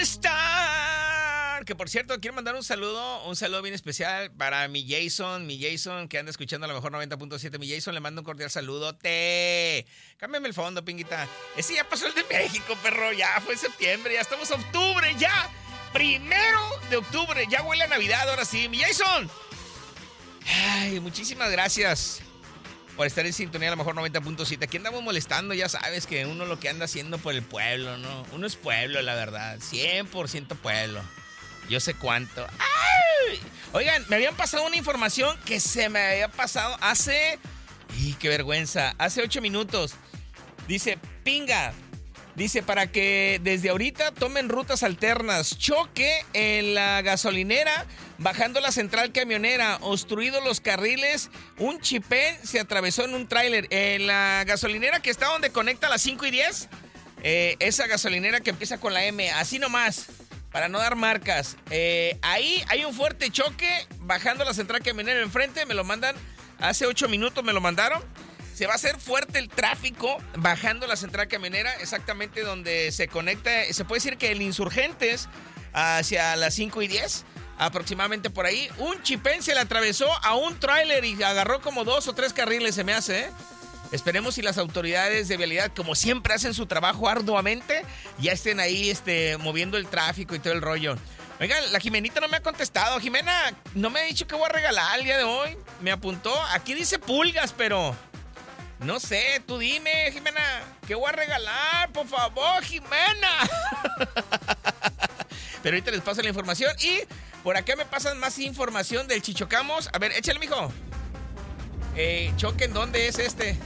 Star. Que por cierto, quiero mandar un saludo bien especial para mi Jason, que anda escuchando a lo mejor 90.7. Mi Jason, le mando un cordial saludote. Cámbiame el fondo, pinguita. Ese ya pasó el de México, perro. Ya fue septiembre, ya estamos en octubre, ya. 1 de octubre, ya huele a Navidad, ahora sí. Mi Jason. Ay, muchísimas gracias por estar en sintonía a lo mejor 90.7. Aquí andamos molestando, ya sabes que uno lo que anda haciendo por el pueblo, ¿no? Uno es pueblo, la verdad. 100% pueblo. Yo sé cuánto. ¡Ay! Oigan, me habían pasado una información que se me había pasado hace... ¡Y qué vergüenza! Hace 8 minutos. Dice, pinga. Dice, para que desde ahorita tomen rutas alternas. Choque en la gasolinera, bajando la central camionera. Obstruidos los carriles. Un chipén se atravesó en un tráiler. En la gasolinera que está donde conecta las 5 y 10. Esa gasolinera que empieza con la M. Así nomás, para no dar marcas. Ahí hay un fuerte choque, bajando la central camionera enfrente. Me lo mandan, hace 8 minutos me lo mandaron. Se va a hacer fuerte el tráfico bajando la central camionera, exactamente donde se conecta. Se puede decir que el Insurgentes hacia las 5 y 10, aproximadamente por ahí. Un chipén se le atravesó a un tráiler y agarró como 2 o 3 carriles, se me hace, ¿eh? Esperemos si las autoridades de vialidad, como siempre hacen su trabajo arduamente, ya estén ahí moviendo el tráfico y todo el rollo. Oigan, la Jimenita no me ha contestado. Jimena, no me ha dicho qué voy a regalar el día de hoy. Me apuntó. Aquí dice pulgas, pero... no sé, tú dime, Jimena, ¿qué voy a regalar? Por favor, Jimena. Pero ahorita les paso la información. Y por acá me pasan más información del Chichocamos. A ver, échale, mijo. ¿Choque en dónde es este?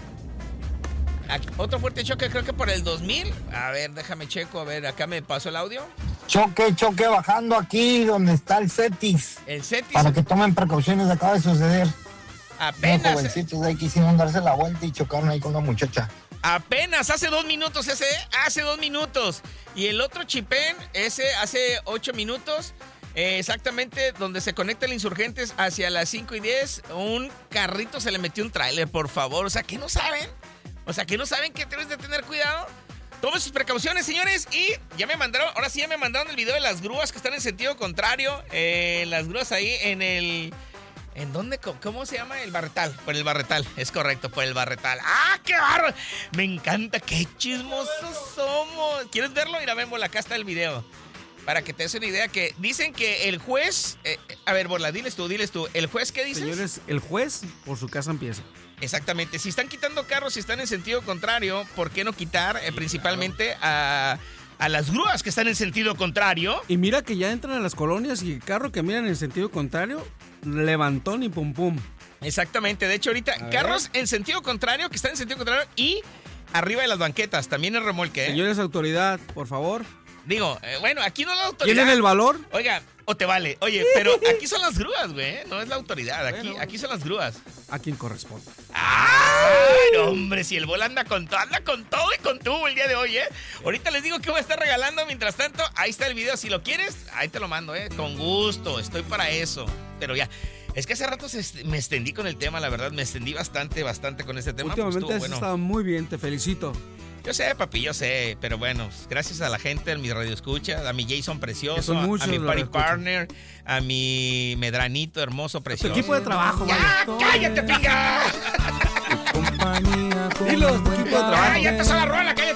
Aquí, otro fuerte choque, creo que por el 2000. A ver, déjame checo. A ver, acá me pasó el audio. Choque bajando aquí donde está el Cetis. El Cetis. Para que tomen precauciones, acaba de suceder. Apenas. Los jovencitos de ahí quisieron darse la vuelta y chocaron ahí con una muchacha. Apenas, hace 2 minutos hace 2 minutos. Y el otro chipén, ese hace 8 minutos. Exactamente donde se conecta el Insurgentes hacia las 5 y 10. Un carrito se le metió un tráiler, por favor. O sea, ¿qué no saben? Que debes de tener cuidado. Tomen sus precauciones, señores. Y ya me mandaron el video de las grúas que están en sentido contrario. Las grúas ahí en el... ¿en dónde? ¿Cómo se llama? El Barretal. Por el Barretal, es correcto, por el Barretal. ¡Ah, qué barro! Me encanta, qué chismosos somos. ¿Quieres verlo? Mira, ven, Bola, acá está el video. Para que te des una idea, que dicen que el juez... a ver, Bola, diles tú. ¿El juez qué dices? Señores, el juez por su casa empieza. Exactamente. Si están quitando carros, si están en sentido contrario, ¿por qué no quitar principalmente a las grúas que están en sentido contrario? Y mira que ya entran a las colonias y el carro que miran en sentido contrario, levantón y pum pum. Exactamente. De hecho, ahorita, carros en sentido contrario, que están en sentido contrario y arriba de las banquetas, también el remolque. Señores, autoridad, por favor. Digo, bueno, aquí no la autoridad. ¿Tienen el valor? Oiga, o te vale. Oye, pero aquí son las grúas, güey. No es la autoridad. Aquí son las grúas. A quien corresponde. ¡Ay, no, hombre! Si el Bola anda con todo y con tubo el día de hoy, ¿eh? Ahorita les digo que voy a estar regalando. Mientras tanto, ahí está el video. Si lo quieres, ahí te lo mando, ¿eh? Con gusto. Estoy para eso. Pero ya... es que hace rato me extendí con el tema, la verdad. Me extendí bastante con este tema. Últimamente has estado muy bien, te felicito. Yo sé, papi, yo sé, pero bueno, gracias a la gente, a mi radioescucha, a mi Jason precioso, a mi party partner, a mi Medranito hermoso, precioso. Tu equipo de trabajo, ¡ya, cállate, pinga! Dilo, tu equipo de trabajo. Ya empezó la rola, cállate.